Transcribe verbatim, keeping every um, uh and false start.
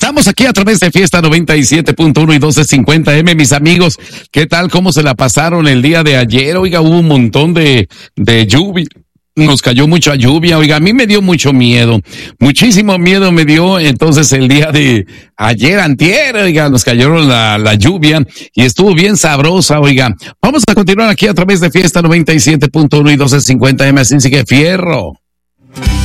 Estamos aquí a través de Fiesta noventa y siete punto uno y doce cincuenta eme, mis amigos. ¿Qué tal? ¿Cómo se la pasaron el día de ayer? Oiga, hubo un montón de, de lluvia. Nos cayó mucha lluvia. Oiga, a mí me dio mucho miedo. Muchísimo miedo me dio entonces el día de ayer, antier. Oiga, nos cayó la, la lluvia y estuvo bien sabrosa. Oiga, vamos a continuar aquí a través de Fiesta noventa y siete punto uno y doce cincuenta eme. Así que fierro.